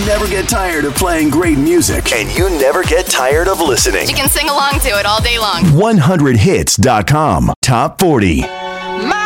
never get tired of playing great music. And you never get tired of listening. You can sing along to it all day long. 100hits.com. Top 40.